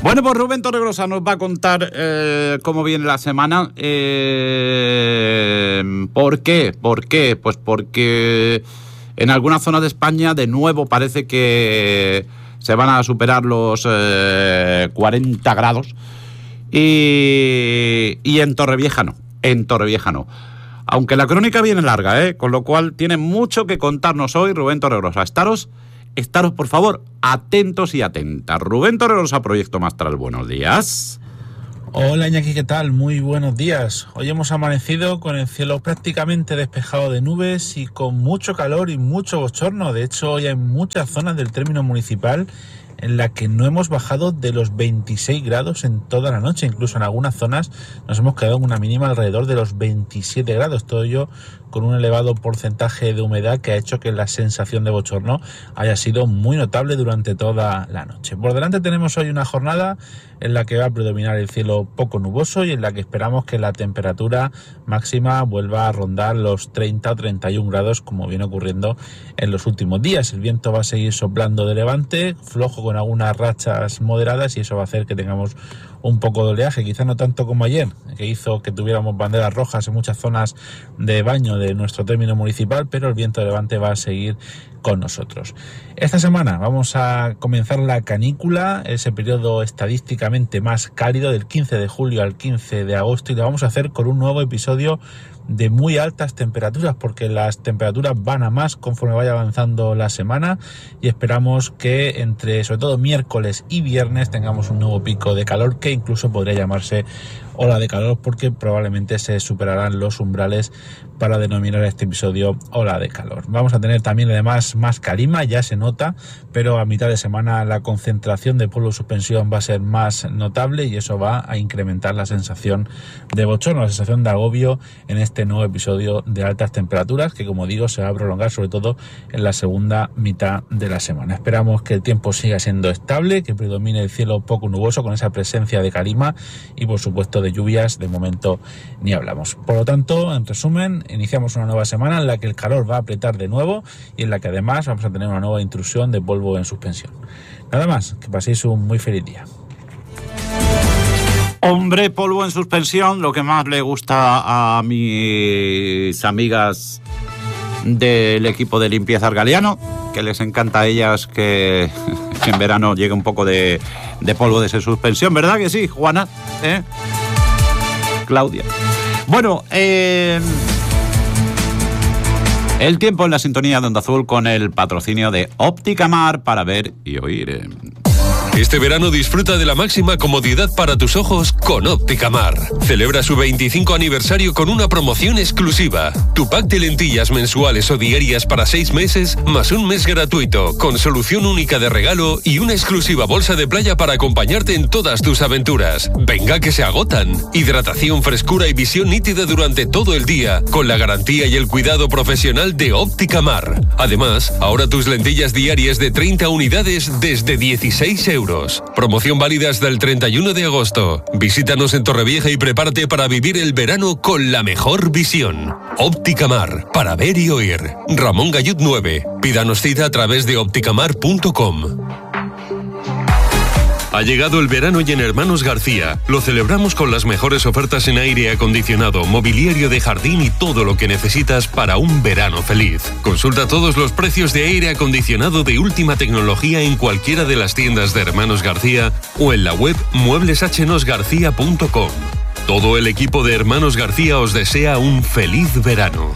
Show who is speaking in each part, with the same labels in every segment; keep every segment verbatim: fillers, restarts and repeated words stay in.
Speaker 1: Bueno, pues Rubén Torregrosa nos va a contar eh, cómo viene la semana. Eh, ¿Por qué? ¿Por qué? Pues porque en algunas zonas de España de nuevo parece que se van a superar los eh, cuarenta grados y, y en Torrevieja no, en Torrevieja no. Aunque la crónica viene larga, ¿eh? Con lo cual tiene mucho que contarnos hoy Rubén Torregrosa. Estaros... Estaros, por favor, atentos y atentas. Rubén Torregrosa, Proyecto Mastral, buenos días.
Speaker 2: Hola Iñaki, ¿qué tal? Muy buenos días. Hoy hemos amanecido con el cielo prácticamente despejado de nubes y con mucho calor y mucho bochorno. De hecho, hoy hay muchas zonas del término municipal en la que no hemos bajado de los veintiséis grados en toda la noche. Incluso en algunas zonas nos hemos quedado en una mínima alrededor de los veintisiete grados. Todo ello con un elevado porcentaje de humedad que ha hecho que la sensación de bochorno haya sido muy notable durante toda la noche. Por delante tenemos hoy una jornada en la que va a predominar el cielo poco nuboso y en la que esperamos que la temperatura máxima vuelva a rondar los treinta o treinta y un grados, como viene ocurriendo en los últimos días. El viento va a seguir soplando de levante, flojo con algunas rachas moderadas, y eso va a hacer que tengamos un poco de oleaje, quizá no tanto como ayer, que hizo que tuviéramos banderas rojas en muchas zonas de baño de nuestro término municipal, pero el viento de levante va a seguir con nosotros. Esta semana vamos a comenzar la canícula, ese periodo estadísticamente más cálido del quince de julio al quince de agosto, y lo vamos a hacer con un nuevo episodio de muy altas temperaturas, porque las temperaturas van a más conforme vaya avanzando la semana, y esperamos que entre sobre todo miércoles y viernes tengamos un nuevo pico de calor que incluso podría llamarse ola de calor, porque probablemente se superarán los umbrales para denominar este episodio ola de calor. Vamos a tener también además más calima, ya se nota, pero a mitad de semana la concentración de polvo de suspensión va a ser más notable y eso va a incrementar la sensación de bochorno, la sensación de agobio en este nuevo episodio de altas temperaturas, que como digo se va a prolongar sobre todo en la segunda mitad de la semana. Esperamos que el tiempo siga siendo estable, que predomine el cielo poco nuboso con esa presencia de calima y por supuesto de lluvias de momento ni hablamos. Por lo tanto, en resumen, iniciamos una nueva semana en la que el calor va a apretar de nuevo y en la que además vamos a tener una nueva intrusión de polvo en suspensión. Nada más, que paséis un muy feliz día.
Speaker 1: Hombre, polvo en suspensión, lo que más le gusta a mis amigas del equipo de limpieza Argaliano, que les encanta a ellas que, que en verano llegue un poco de, de polvo de suspensión, ¿verdad que sí, Juana? ¿Eh? Claudia. Bueno, eh, el tiempo en la sintonía de Onda Azul con el patrocinio de Óptica Mar para ver y oír. Eh.
Speaker 3: Este verano disfruta de la máxima comodidad para tus ojos con Óptica Mar. Celebra su veinticinco aniversario con una promoción exclusiva. Tu pack de lentillas mensuales o diarias para seis meses, más un mes gratuito, con solución única de regalo y una exclusiva bolsa de playa para acompañarte en todas tus aventuras. Venga que se agotan. Hidratación, frescura y visión nítida durante todo el día, con la garantía y el cuidado profesional de Óptica Mar. Además, ahora tus lentillas diarias de treinta unidades desde dieciséis euros. Promoción válida hasta el treinta y uno de agosto. Visítanos en Torrevieja y prepárate para vivir el verano con la mejor visión. Óptica Mar, para ver y oír. Ramón Gallud nueve. Pídanos cita a través de ópticamar punto com. Ha llegado el verano y en Hermanos García lo celebramos con las mejores ofertas en aire acondicionado, mobiliario de jardín y todo lo que necesitas para un verano feliz. Consulta todos los precios de aire acondicionado de última tecnología en cualquiera de las tiendas de Hermanos García o en la web muebles h nos garcía punto com. Todo el equipo de Hermanos García os desea un feliz verano.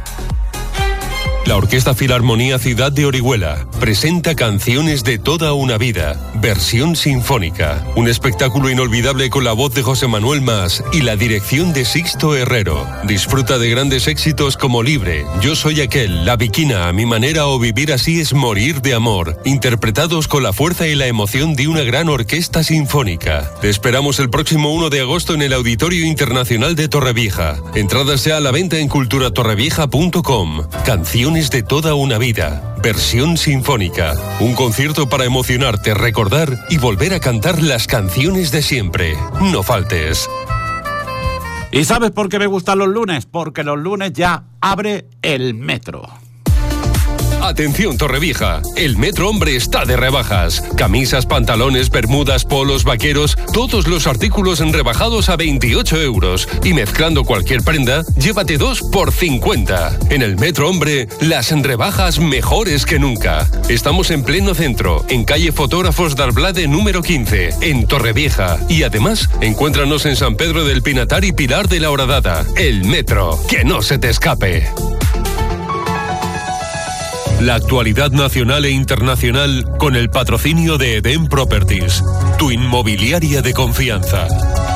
Speaker 3: La Orquesta Filarmonía Ciudad de Orihuela presenta Canciones de toda una vida, versión sinfónica. Un espectáculo inolvidable con la voz de José Manuel Mas y la dirección de Sixto Herrero. Disfruta de grandes éxitos como Libre, Yo soy aquel, La Viquina, A mi manera o Vivir así es morir de amor, interpretados con la fuerza y la emoción de una gran orquesta sinfónica. Te esperamos el próximo uno de agosto en el Auditorio Internacional de Torrevieja. Entradas ya a la venta en cultura torrevieja punto com. Canciones de toda una vida, versión sinfónica. Un concierto para emocionarte, recordar y volver a cantar las canciones de siempre. No faltes.
Speaker 1: ¿Y sabes por qué me gustan los lunes? Porque los lunes ya abre el metro.
Speaker 3: Atención Torrevieja, el Metro Hombre está de rebajas. Camisas, pantalones, bermudas, polos, vaqueros, todos los artículos rebajados a veintiocho euros. Y mezclando cualquier prenda, llévate dos por cincuenta. En el Metro Hombre, las rebajas mejores que nunca. Estamos en pleno centro, en calle Fotógrafos d'Arblade número quince, en Torrevieja. Y además, encuéntranos en San Pedro del Pinatar y Pilar de la Horadada. El Metro, que no se te escape. La actualidad nacional e internacional con el patrocinio de Eden Properties, tu inmobiliaria de confianza.